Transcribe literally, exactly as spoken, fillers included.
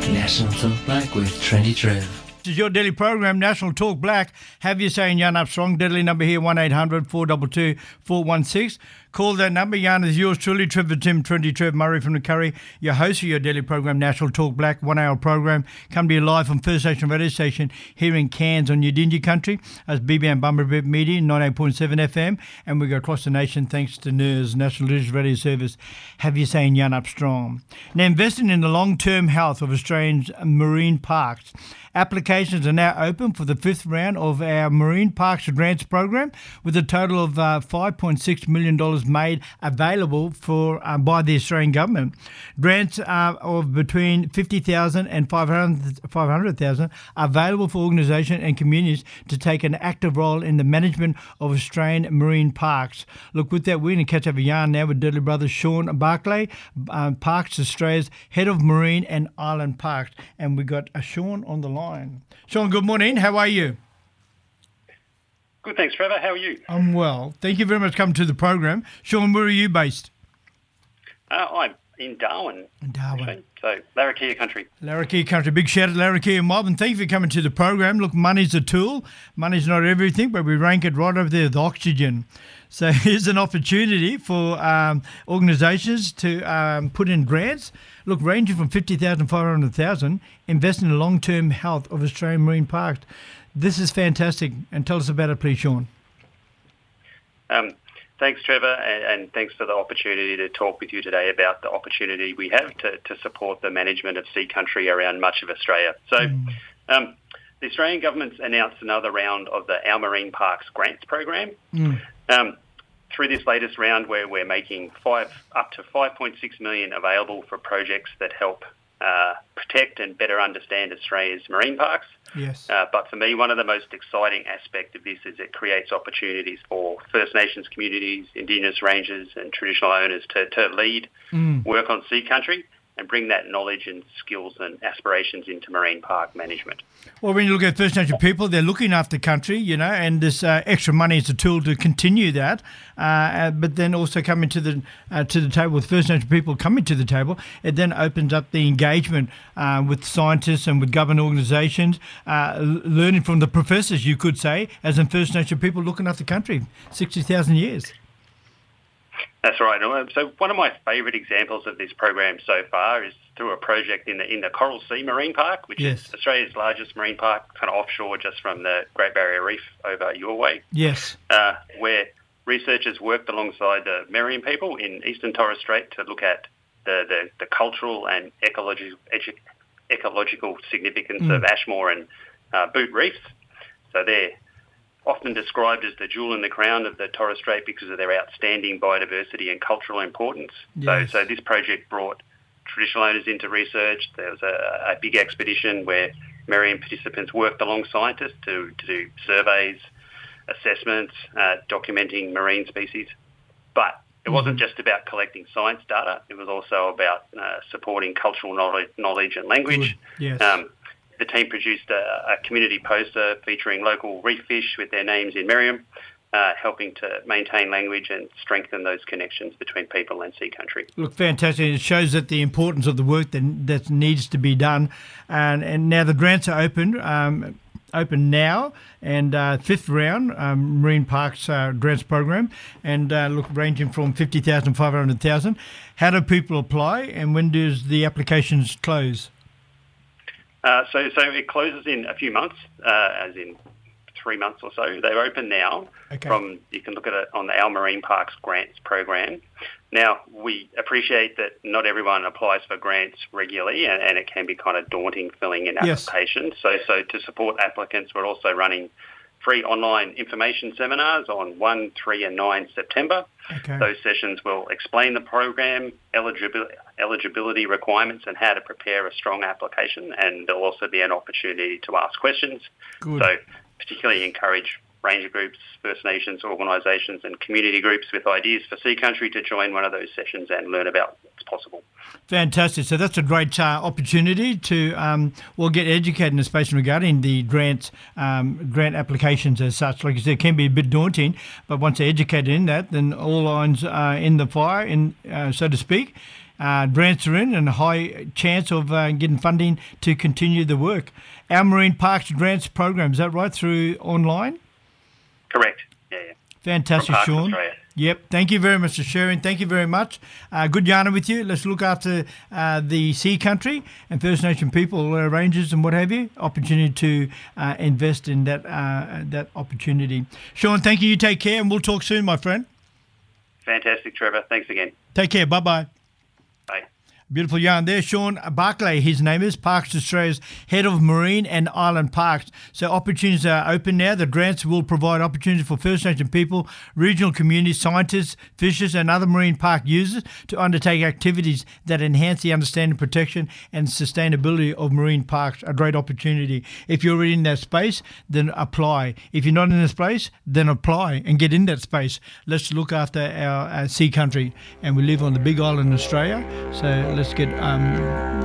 National Talk Black with Trendy Trev. This is your daily program, National Talk Black. Have you saying Jan up strong? Deadly number here, one eight hundred four two two four one six. Call that number. Jan is yours truly, Trevor Tim, Trendy Trev Murray from the Curry, your host of your daily program, National Talk Black, one-hour program. Come to you live from First Nation Radio Station here in Cairns on Yidinji Country. As B B M Bumblebee Media, ninety-eight point seven F M. And we go across the nation thanks to N I R S, National Religious Radio Service. Have you saying Jan up strong? Now, investing in the long-term health of Australians' marine parks. Applications are now open for the fifth round of our Marine Parks Grants program, with a total of uh, five point six million dollars made available for uh, by the Australian government. Grants uh, of between fifty thousand dollars and five hundred thousand dollars are available for organisations and communities to take an active role in the management of Australian marine parks. Look, with that, we're going to catch up a yarn now with Dudley Brothers Sean Barclay, um, Parks Australia's Head of Marine and Island Parks. And we got a Sean on the line. Sean, good morning. How are you? Good, thanks, Trevor. How are you? I'm well. Thank you very much for coming to the program. Sean, where are you based? Uh, I'm in Darwin. In Darwin. Actually. So, Larrakia country. Larrakia country. Big shout out to Larrakia mob, and thank you for coming to the program. Look, money's a tool. Money's not everything, but we rank it right over there with oxygen. So here's an opportunity for um, organisations to um, put in grants. Look, ranging from fifty thousand dollars to five hundred thousand dollars, invest in the long-term health of Australian marine parks. This is fantastic. And tell us about it, please, Sean. Um, thanks, Trevor, and, and thanks for the opportunity to talk with you today about the opportunity we have to, to support the management of sea country around much of Australia. So mm. um, the Australian government's announced another round of the Our Marine Parks Grants program. Mm. Um, through this latest round, where we're making five up to five point six million dollars available for projects that help uh, protect and better understand Australia's marine parks. Yes. Uh, but for me, one of the most exciting aspects of this is it creates opportunities for First Nations communities, Indigenous rangers and traditional owners to, to lead mm. work on sea country and bring that knowledge and skills and aspirations into marine park management. Well, when you look at First Nation people, they're looking after country, you know, and this uh, extra money is a tool to continue that. Uh, but then also coming to the uh, to the table with First Nation people coming to the table, it then opens up the engagement uh, with scientists and with government organisations, uh, learning from the professors, you could say, as in First Nation people looking after country, sixty thousand years. That's right. So one of my favourite examples of this program so far is through a project in the in the Coral Sea Marine Park, which yes. is Australia's largest marine park, kind of offshore just from the Great Barrier Reef over your way. Yes. Uh, where researchers worked alongside the Meriam people in Eastern Torres Strait to look at the, the, the cultural and ecological, ecological significance mm. of Ashmore and uh, Boot Reefs. So they're often described as the jewel in the crown of the Torres Strait because of their outstanding biodiversity and cultural importance. Yes. So, so this project brought traditional owners into research. There was a, a big expedition where Meriam participants worked along scientists to, to do surveys, assessments, uh, documenting marine species. But it mm-hmm. wasn't just about collecting science data. It was also about uh, supporting cultural knowledge, knowledge and language. Yes. Um, The team produced a, a community poster featuring local reef fish with their names in Meriam, uh, helping to maintain language and strengthen those connections between people and sea country. Look, fantastic. It shows that the importance of the work that, that needs to be done. And, and now the grants are open, um, open now, and uh, fifth round, um, Marine Parks uh, Grants Program, and uh, look, ranging from fifty thousand dollars to five hundred thousand dollars. How do people apply, and when does the applications close? Uh, so, so it closes in a few months, uh, as in three months or so. They're open now. Okay. From you can look at it on the Our Marine Parks Grants program. Now, we appreciate that not everyone applies for grants regularly, and, and it can be kind of daunting filling in Yes. applications. So, so to support applicants, we're also running free online information seminars on first, third and ninth September. Okay. Those sessions will explain the program, eligibility, eligibility requirements and how to prepare a strong application, and there'll also be an opportunity to ask questions. Good. So particularly encourage ranger groups, First Nations organisations and community groups with ideas for sea country to join one of those sessions and learn about what's possible. Fantastic. So that's a great uh, opportunity to, um, well, get educated in the space regarding the grants, um, grant applications as such. Like you said, it can be a bit daunting, but once they're educated in that, then all lines are in the fire, in, uh, so to speak, uh, grants are in and a high chance of uh, getting funding to continue the work. Our Marine Parks Grants program, is that right, through online? Correct. Yeah, yeah. Fantastic, From Parks Sean. Australia. Yep. Thank you very much for sharing. Thank you very much. Uh, good yarning with you. Let's look after uh, the Sea Country and First Nation people, uh, rangers and what have you. Opportunity to uh, invest in that uh, that opportunity. Sean, thank you. You take care, and we'll talk soon, my friend. Fantastic, Trevor. Thanks again. Take care. Bye-bye. Bye. Beautiful yarn there. Sean Barclay, his name is, Parks Australia's Head of Marine and Island Parks. So opportunities are open now. The grants will provide opportunities for First Nation people, regional communities, scientists, fishers and other marine park users to undertake activities that enhance the understanding, protection and sustainability of marine parks. A great opportunity. If you're already in that space, then apply. If you're not in that space, then apply and get in that space. Let's look after our, our sea country. And we live on the big island in Australia. So let's get um,